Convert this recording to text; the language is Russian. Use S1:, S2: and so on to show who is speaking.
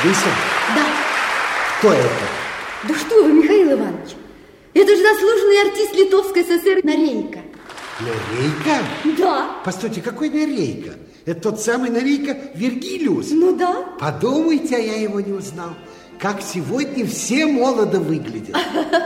S1: Дуся?
S2: Да.
S1: Кто это?
S2: Да что вы, Михаил Иванович? Это же заслуженный артист Литовской ССР Нарейко.
S1: Нарейко?
S2: Да.
S1: Постойте, какой Нарейко? Это тот самый Нарейко Вергилиус?
S2: Ну да.
S1: Подумайте, а я его не узнал. Как сегодня все молодо выглядят.